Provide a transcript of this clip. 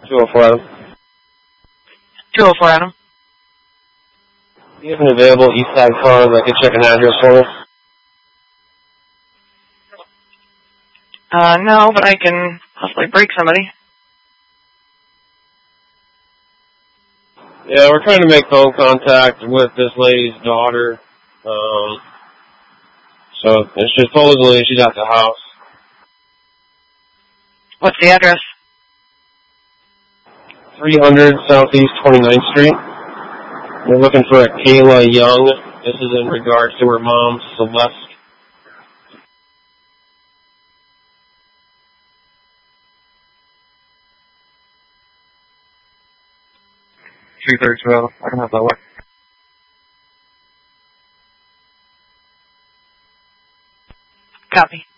204 Adam. 204 Adam. Do you have an available East Side car that could check an address for me? No, but I can possibly break somebody. Yeah, we're trying to make phone contact with this lady's daughter. So it's supposedly she's at the house. What's the address? 300 Southeast 29th Street. We're looking for a Kayla Young. This is in regards to her mom, Celeste. I can have that one. Copy.